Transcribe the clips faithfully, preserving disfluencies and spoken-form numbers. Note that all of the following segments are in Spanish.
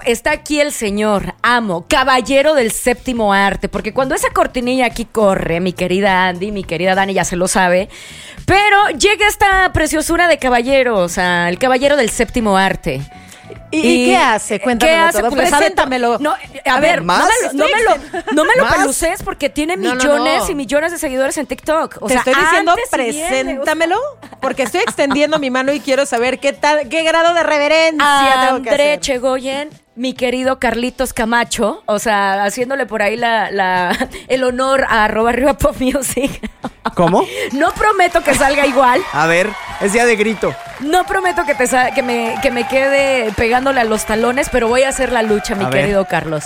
Está aquí el señor, amo, caballero del séptimo arte, porque cuando esa cortinilla aquí corre, mi querida Andy, mi querida Dani ya se lo sabe, pero llega esta preciosura de caballero, o sea, el caballero del séptimo arte. ¿Y, ¿Y qué hace? Cuéntamelo ¿Qué hace? todo. Pues Preséntamelo. No, a, a ver, ver ¿más? no me lo, no me lo, no me lo peluces porque tiene No, millones no, no. y millones de seguidores en TikTok. O Te sea, estoy diciendo, antes y preséntamelo, porque estoy extendiendo mi mano y quiero saber qué tal, qué grado de reverencia tengo que André hacer. Chegoyen, mi querido Carlitos Camacho, o sea, haciéndole por ahí la, la el honor a arroba arriba pop music. ¿Cómo? No prometo que salga igual. A ver, es día de grito. No prometo que, te sa- que, me, que me quede pegándole a los talones, pero voy a hacer la lucha, mi A ver. querido Carlos.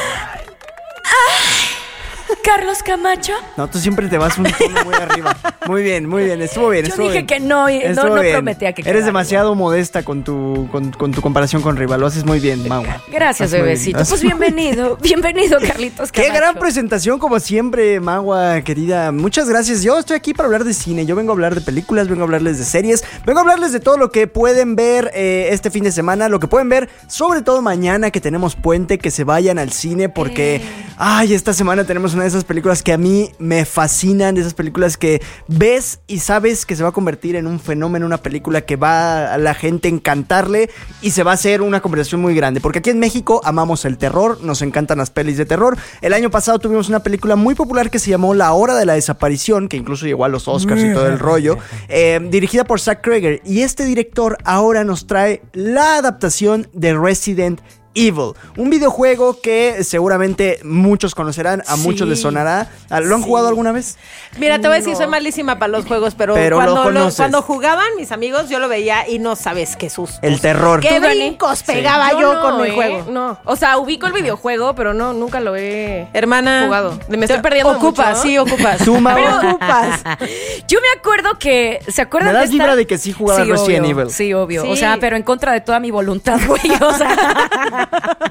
Ay, Carlos Camacho. No, tú siempre te vas un tono muy arriba. Muy bien, muy bien, estuvo bien. Yo estuvo dije bien. que no, y no, Estuvo no bien. prometía que quedara Eres demasiado modesta con tu, con, con tu comparación con Rival. Lo haces muy bien, Magua. Gracias, Lo haces muy bebecito. bien. Pues bienvenido, bienvenido, Carlitos Camacho. Qué gran presentación, como siempre, Magua, querida. Muchas gracias. Yo estoy aquí para hablar de cine. Yo vengo a hablar de películas, vengo a hablarles de series, vengo a hablarles de todo lo que pueden ver eh, este fin de semana, lo que pueden ver, sobre todo mañana que tenemos puente, que se vayan al cine porque, ay, esta semana tenemos una de esas películas que a mí me fascinan, de esas películas que ves y sabes que se va a convertir en un fenómeno, una película que va a la gente encantarle y se va a hacer una conversación muy grande, porque aquí en México amamos el terror, nos encantan las pelis de terror. El año pasado tuvimos una película muy popular que se llamó La Hora de la Desaparición, que incluso llegó a los Oscars y todo el rollo, eh, dirigida por Zack Cregger, y este director ahora nos trae la adaptación de Resident Evil, un videojuego que seguramente muchos conocerán, a Sí. muchos les sonará. ¿Lo han Sí. jugado alguna vez? Mira, te voy a decir, No. soy malísima para los juegos, pero, Pero lo cuando, conoces. cuando jugaban mis amigos, yo lo veía y no sabes qué susto. El terror. ¿Qué ¿Tú, Dani? brincos Sí. pegaba yo, no, con el ¿eh? juego? No, o sea, ubico el videojuego, pero no, nunca lo he Hermana, jugado. Me estoy te- perdiendo Ocupas, mucho. sí, ocupas. Tú, Mau. Pero ocupas. Yo me acuerdo que, ¿se acuerdan Me das de esta? vibra de que sí jugaba Sí, Resident obvio, Evil. Sí, obvio. Sí. O sea, pero en contra de toda mi voluntad, güey. O sea.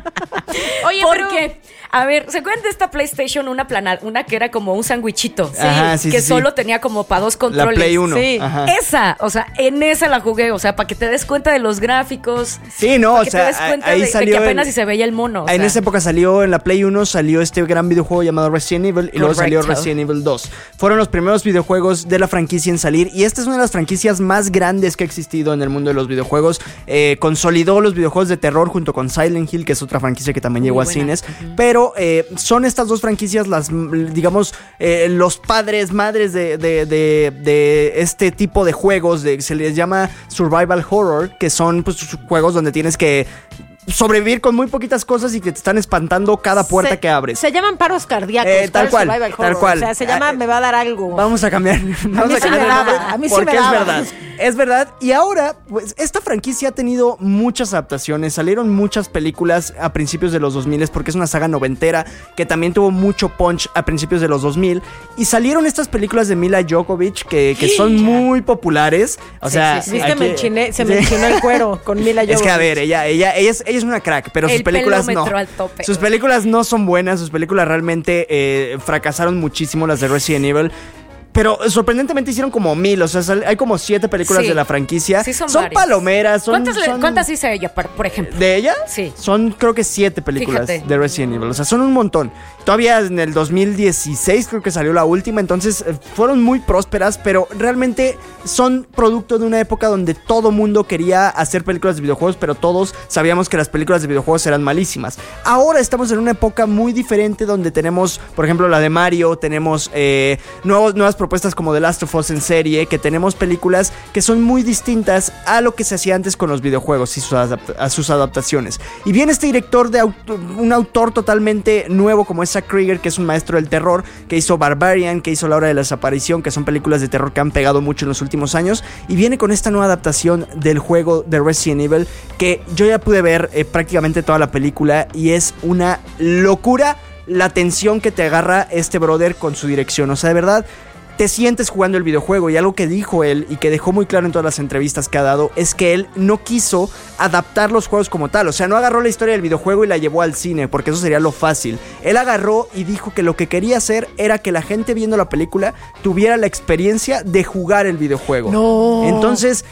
Oye, porque, a ver, ¿se acuerdan de esta PlayStation? Una plana, una que era como un sándwichito. Ajá, sí, que sí, solo sí. tenía como para dos La controles. Play uno. Sí. Ajá. Esa, o sea, en esa la jugué, o sea, para que te des cuenta de los gráficos. Sí, no, para o que sea, te des cuenta ahí de, de salió que apenas el- si se veía el mono. o En sea. esa época salió, en la Play uno salió este gran videojuego llamado Resident Evil y luego salió Correcto. Resident Evil dos. Fueron los primeros videojuegos de la franquicia en salir y esta es una de las franquicias más grandes que ha existido en el mundo de los videojuegos. Eh, consolidó los videojuegos de terror junto con Silent Hill, que es otra franquicia que también Muy llegó a buena. cines. Pero eh, son estas dos franquicias las, mm, digamos, eh, los padres, madres de, de, de, de este tipo de juegos. De, se les llama Survival Horror, que son pues, juegos donde tienes que sobrevivir con muy poquitas cosas y que te están espantando cada puerta Se- que abres. Se llaman paros cardíacos. Eh, tal para el cual, survival tal horror. cual. O sea, se llama Ah, Me va a dar algo. Vamos a cambiar, vamos mí a sí cambiar me el daba, nombre a mí sí porque me es daba. verdad, es verdad. Y ahora, pues, esta franquicia ha tenido muchas adaptaciones, salieron muchas películas a principios de los dos mil porque es una saga noventera que también tuvo mucho punch a principios de los dos mil y salieron estas películas de Mila Jovovich que, que son muy populares, o Sí, sea, sí, sí. Viste, aquí- me enchiné, se sí. me enchinó el cuero con Mila Jovovich. Es que a ver, ella, ella, ella es, ella es una crack, pero sus El películas no. pelómetro al tope. Sus películas no son buenas, sus películas realmente eh, fracasaron muchísimo, las de Resident Evil. Pero sorprendentemente hicieron como mil, o sea, sal- hay como siete películas Sí. de la franquicia. Sí, son son varias. palomeras, son... ¿Cuántas, le- son- ¿Cuántas hice ella, por, por ejemplo? ¿De ella? Sí. Son creo que siete películas Fíjate. de Resident Evil. O sea, son un montón. Todavía en el dos mil dieciséis creo que salió la última. Entonces eh, fueron muy prósperas. Pero realmente son producto de una época donde todo mundo quería hacer películas de videojuegos. Pero todos sabíamos que las películas de videojuegos eran malísimas. Ahora estamos en una época muy diferente donde tenemos, por ejemplo, la de Mario. Tenemos eh, nuevos, nuevas propuestas como The Last of Us en serie. Que tenemos películas que son muy distintas a lo que se hacía antes con los videojuegos y sus, adap- a sus adaptaciones. Y viene este director de auto- un autor totalmente nuevo como es Zack Cregger, que es un maestro del terror, que hizo Barbarian, que hizo La Hora de la Desaparición, que son películas de terror que han pegado mucho en los últimos años. Y viene con esta nueva adaptación del juego de Resident Evil, que yo ya pude ver eh, prácticamente toda la película y es una locura la tensión que te agarra este brother con su dirección. O sea, de verdad, te sientes jugando el videojuego. Y algo que dijo él y que dejó muy claro en todas las entrevistas que ha dado es que él no quiso adaptar los juegos como tal. O sea, no agarró la historia del videojuego y la llevó al cine, porque eso sería lo fácil. Él agarró y dijo que lo que quería hacer era que la gente viendo la película tuviera la experiencia de jugar el videojuego. No. Entonces,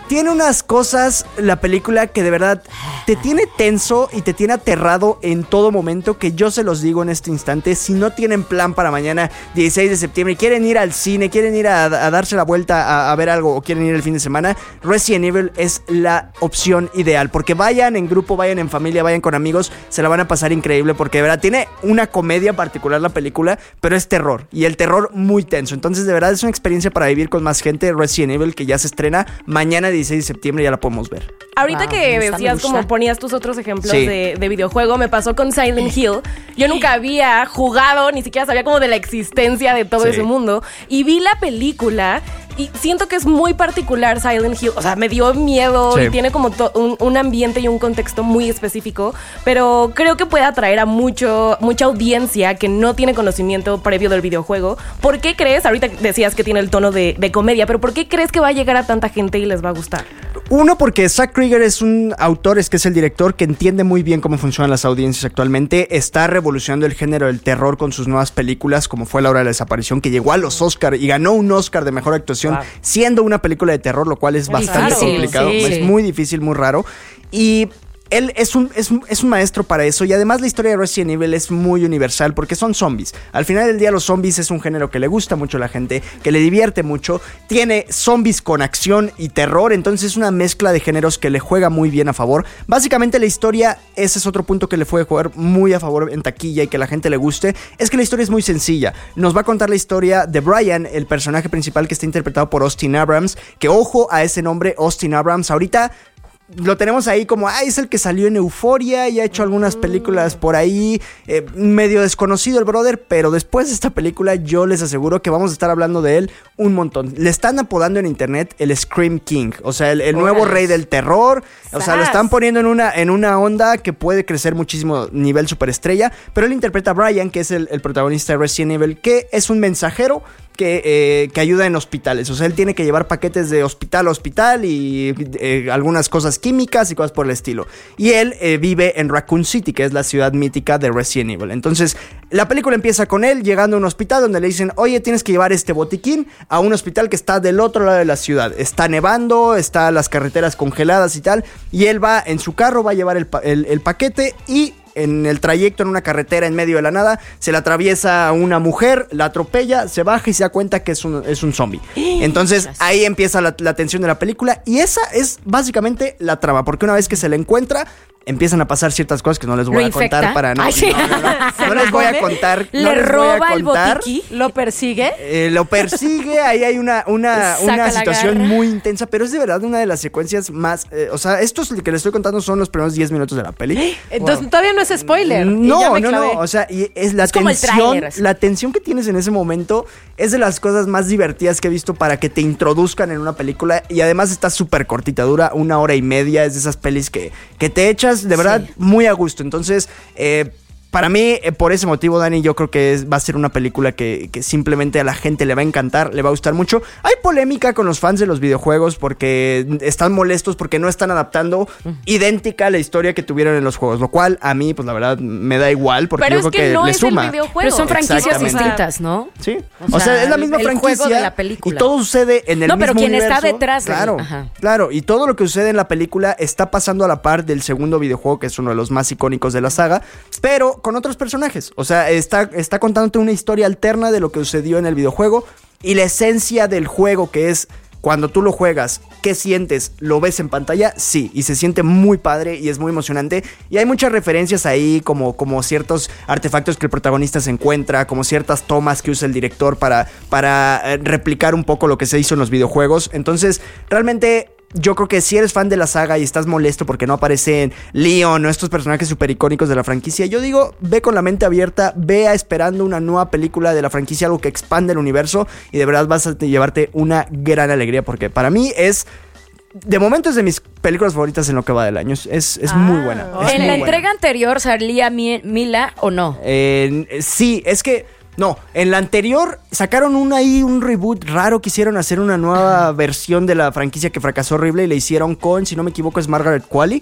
tiene unas cosas la película que de verdad te tiene tenso y te tiene aterrado en todo momento, que yo se los digo en este instante. Si no tienen plan para mañana dieciséis de septiembre y quieren ir al cine, quieren ir a, a darse la vuelta a, a ver algo o quieren ir el fin de semana, Resident Evil es la opción ideal, porque vayan en grupo, vayan en familia, vayan con amigos, se la van a pasar increíble, porque de verdad tiene una comedia particular la película, pero es terror, y el terror muy tenso. Entonces de verdad es una experiencia para vivir con más gente. Resident Evil, que ya se estrena mañana dieciséis de septiembre, ya la podemos ver. Ahorita Wow, que me gusta, decías me gusta. como ponías tus otros ejemplos Sí. de, de videojuego, me pasó con Silent Hill. Yo nunca había jugado, ni siquiera sabía como de la existencia de todo Sí. ese mundo. Y vi la película y siento que es muy particular Silent Hill. O sea, me dio miedo Sí. y tiene como to- un, un ambiente y un contexto muy específico. Pero creo que puede atraer a mucho, mucha audiencia que no tiene conocimiento previo del videojuego. ¿Por qué crees? Ahorita decías que tiene el tono de, de comedia, pero ¿por qué crees que va a llegar a tanta gente y les va a gustar? Uno, porque Zack Krieger es un autor, es que es el director que entiende muy bien cómo funcionan las audiencias actualmente. Está revolucionando el género del terror con sus nuevas películas, como fue La Hora de la Desaparición, que llegó a los Oscar y ganó un Oscar de mejor actuación, Wow. siendo una película de terror, lo cual es bastante Difícil, complicado. sí. Es muy difícil, muy raro. Y él es un, es, un- es un maestro para eso. Y además la historia de Resident Evil es muy universal, porque son zombies. Al final del día los zombies es un género que le gusta mucho a la gente, que le divierte mucho. Tiene zombies con acción y terror, entonces es una mezcla de géneros que le juega muy bien a favor. Básicamente la historia, ese es otro punto que le puede jugar muy a favor en taquilla y que a la gente le guste, es que la historia es muy sencilla. Nos va a contar la historia de Brian, el personaje principal, que está interpretado por Austin Abrams, que ojo a ese nombre, Austin Abrams. Ahorita lo tenemos ahí como, ah, es el que salió en Euphoria y ha hecho algunas películas por ahí, eh, medio desconocido el brother, pero después de esta película yo les aseguro que vamos a estar hablando de él un montón. Le están apodando en internet el Scream King, o sea, el, el nuevo rey del terror. O sea, lo están poniendo en una, en una onda que puede crecer muchísimo, nivel superestrella, pero él interpreta a Brian, que es el, el protagonista de Resident Evil, que es un mensajero que, eh, que ayuda en hospitales. O sea, él tiene que llevar paquetes de hospital a hospital y eh, algunas cosas químicas y cosas por el estilo. Y él eh, vive en Raccoon City, que es la ciudad mítica de Resident Evil. Entonces, la película empieza con él llegando a un hospital donde le dicen, oye, tienes que llevar este botiquín a un hospital que está del otro lado de la ciudad. Está nevando, está las carreteras congeladas y tal. Y él va en su carro, va a llevar el, pa- el, el paquete y... en el trayecto en una carretera en medio de la nada, se le atraviesa una mujer, la atropella, se baja y se da cuenta que es un, es un zombie. Entonces ahí empieza la, la tensión de la película y esa es básicamente la trama, porque una vez que se le encuentra, empiezan a pasar ciertas cosas que no les voy ¿Lo a contar infecta? para no, Ay, sí. no, no, no, no les voy a contar. Le no les voy a roba el contar. botiquín. ¿Lo persigue? Eh, lo persigue, ahí hay una, una, Saca una la situación garra. muy intensa, pero es de verdad una de las secuencias más... eh, o sea, estos que les estoy contando son los primeros diez minutos de la peli. Entonces todavía no es spoiler. y ya No, me no, clavé. no, o sea, y es la Es como el tensión, tráiler, así. la tensión que tienes en ese momento es de las cosas más divertidas que he visto para que te introduzcan en una película y además está súper cortita, dura una hora y media, es de esas pelis que, que te echas de verdad Sí. muy a gusto, entonces... Eh, para mí, eh, por ese motivo, Dani, yo creo que es- va a ser una película que, que simplemente a la gente le va a encantar, le va a gustar mucho. Hay polémica con los fans de los videojuegos porque están molestos porque no están adaptando idéntica a la historia que tuvieron en los juegos, lo cual a mí, pues la verdad, me da igual porque Pero yo es creo que, que, no le es suma. el videojuego. Pero son franquicias Exactamente. distintas, ¿no? Sí, O o, sea, sea, es la misma el- el franquicia juego de la película. y todo sucede en el No, mismo pero quien está universo. detrás de- Claro, ajá. claro, y todo lo que sucede en la película está pasando a la par del segundo videojuego, que es uno de los más icónicos de la saga, pero con otros personajes. O sea, está, está contándote una historia alterna de lo que sucedió en el videojuego y la esencia del juego, que es cuando tú lo juegas, ¿qué sientes? ¿Lo ves en pantalla? Sí, y se siente muy padre y es muy emocionante. Y hay muchas referencias ahí, como, como ciertos artefactos que el protagonista se encuentra, como ciertas tomas que usa el director para, para eh, replicar un poco lo que se hizo en los videojuegos. Entonces, realmente... yo creo que si eres fan de la saga y estás molesto porque no aparecen Leon o estos personajes súper icónicos de la franquicia, yo digo, ve con la mente abierta, ve a esperando una nueva película de la franquicia, algo que expande el universo y de verdad vas a llevarte una gran alegría porque para mí es... de momento es de mis películas favoritas en lo que va del año. Es, es muy buena. es ¿En muy la buena. entrega anterior salía Mi- Mila o no? Eh, sí, es que... No, en la anterior sacaron un ahí, un reboot raro, quisieron hacer una nueva versión de la franquicia que fracasó horrible y le hicieron con, si no me equivoco, es Margaret Qualley.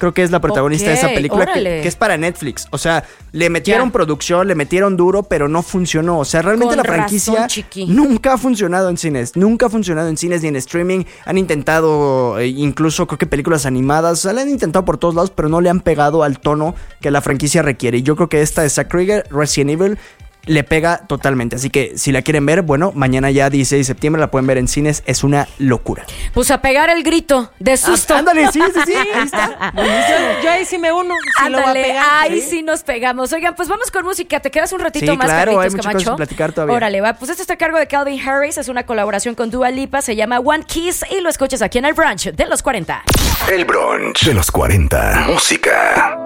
creo que es la protagonista de esa Ok, película, que, órale. que es para Netflix. O sea, le metieron Ya. producción, le metieron duro, pero no funcionó. O sea, realmente Con la franquicia razón, chiqui. nunca ha funcionado en cines. Nunca ha funcionado en cines ni en streaming. Han intentado, eh, incluso creo que películas animadas. O sea, le han intentado por todos lados, pero no le han pegado al tono que la franquicia requiere. Y yo creo que esta de Zack Krieger, Resident Evil, le pega totalmente. Así que si la quieren ver, bueno, mañana ya dieciséis de septiembre la pueden ver en cines. Es una locura. Pues a pegar el grito de susto. Ah, ándale, sí, sí, sí. Ahí está. Yo, yo ahí sí me uno. Sí lo voy a Ándale, pegar. ahí sí nos pegamos. Oigan, pues vamos con música. ¿Te quedas un ratito Sí, más, claro, hay Carlitos muchas Camacho? cosas que platicar todavía. Órale, va. Pues esto está a cargo de Calvin Harris. Es una colaboración con Dua Lipa. Se llama One Kiss y lo escuchas aquí en el brunch de los cuarenta. El brunch de los cuarenta. Música.